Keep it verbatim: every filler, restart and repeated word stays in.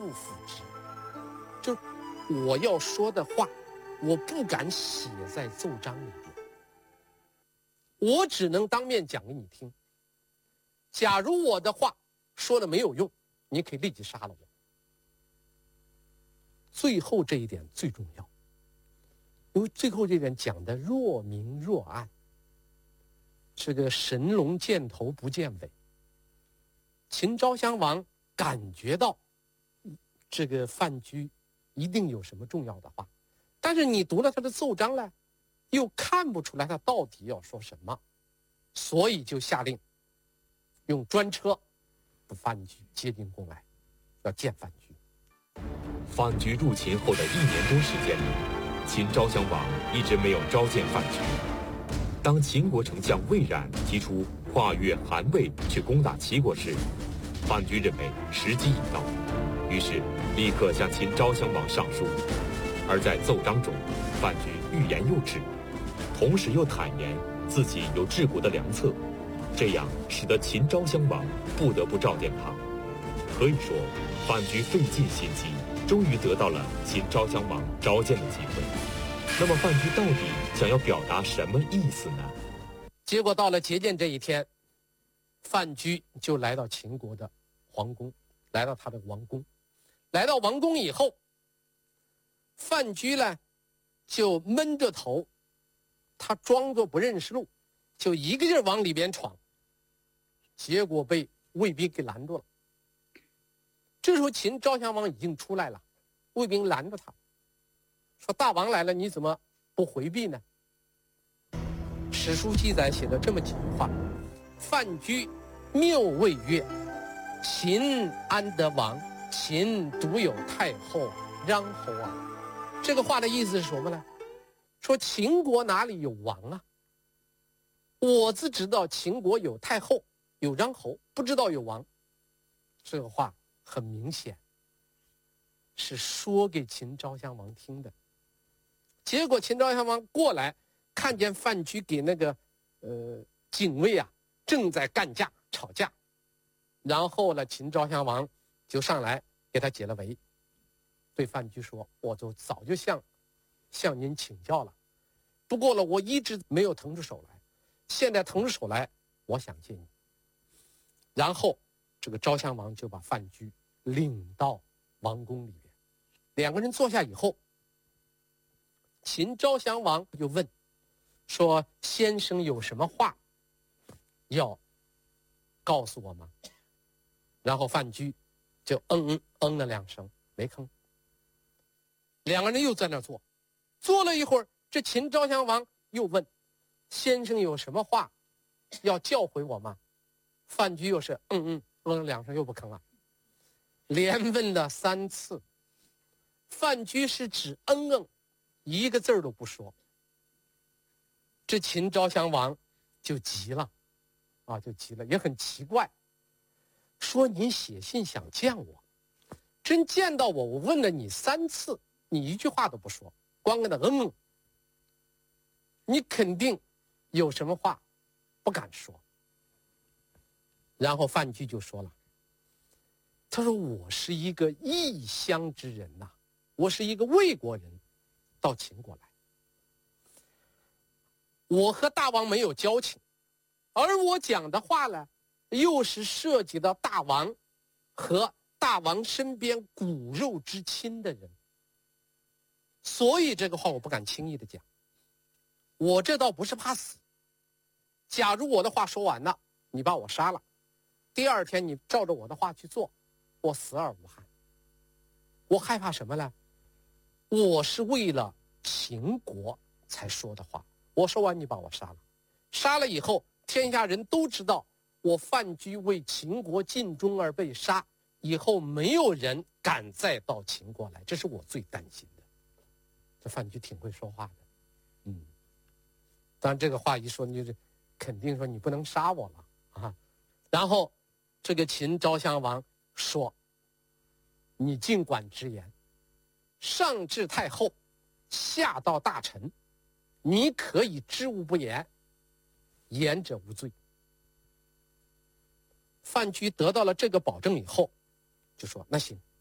复复之，就是我要说的话，我不敢写在奏章里边，我只能当面讲给你听。假如我的话说了没有用，你可以立即杀了我。最后这一点最重要，因为最后这点讲的若明若暗，这个神龙见头不见尾。秦昭襄王感觉到这个范雎一定有什么重要的话，但是你读了他的奏章呢，又看不出来他到底要说什么，所以就下令用专车把范雎接进宫来，要见范雎。 范雎入秦后的一年多时间里，秦昭襄王一直没有召见范雎。当秦国丞相魏冉提出跨越韩魏去攻打齐国时，范雎认为时机已到，于是立刻向秦昭襄王上书。而在奏章中，范雎欲言又止，同时又坦言自己有治国的良策，这样使得秦昭襄王不得不召见他。可以说，范雎费尽心机，终于得到了秦昭襄王召见的机会。那么范雎到底想要表达什么意思呢？ 结果到了接见这一天，范雎就来到秦国的皇宫，来到他的王宫。来到王宫以后，范雎呢就闷着头，他装作不认识路，就一个劲儿往里边闯，结果被卫兵给拦住了。这时候秦昭襄王已经出来了，卫兵拦着他说：大王来了，你怎么不回避呢？史书记载写了这么几句话：范雎谬谓曰：秦安得王？秦独有太后穰侯啊。这个话的意思是什么呢？说秦国哪里有王啊？我只知道秦国有太后有穰侯，不知道有王。这个话很明显是说给秦昭襄王听的。结果秦昭襄王过来，看见范雎给那个呃警卫啊正在干架吵架，然后呢，秦昭襄王就上来给他解了围，对范雎说：我就早就向向您请教了，不过了，我一直没有腾出手来，现在腾出手来，我想见你。然后这个昭襄王就把范雎领到王宫里面，两个人坐下以后，秦昭襄王就问说：先生有什么话要告诉我吗？然后范雎就嗯嗯嗯了两声，没吭。两个人又在那坐，坐了一会儿，这秦昭襄王又问：先生有什么话要教诲我吗？范雎又是嗯嗯嗯了两声，又不吭了，连问了三次。范雎是只嗯嗯，一个字儿都不说。这秦昭襄王就急了啊，就急了，也很奇怪，说：你写信想见我，真见到我，我问了你三次，你一句话都不说，光跟他嗯嗯，你肯定有什么话不敢说。然后范雎就说了，他说：我是一个异乡之人呐、啊，我是一个魏国人，到秦国来，我和大王没有交情，而我讲的话呢，又是涉及到大王和大王身边骨肉之亲的人，所以这个话我不敢轻易的讲。我这倒不是怕死，假如我的话说完了，你把我杀了，第二天你照着我的话去做，我死而无憾。我害怕什么呢？我是为了秦国才说的话，我说完你把我杀了，杀了以后天下人都知道我范雎为秦国尽忠而被杀，以后没有人敢再到秦国来，这是我最担心的。这范雎挺会说话的，嗯，当然这个话一说，你就是肯定说你不能杀我了啊。然后这个秦昭襄王说：你尽管直言，上至太后，下到大臣，你可以知无不言，言者无罪。范雎得到了这个保证以后，就说：那行，